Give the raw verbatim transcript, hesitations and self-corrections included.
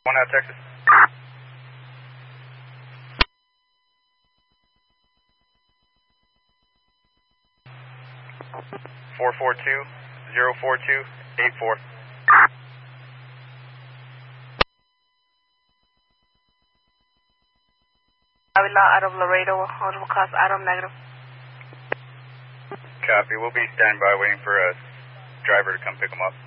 One out, Texas. Four four two zero four two eight four. Avila out of Laredo, audible cost item negative. Copy. We'll be standby waiting for a driver to come pick them up.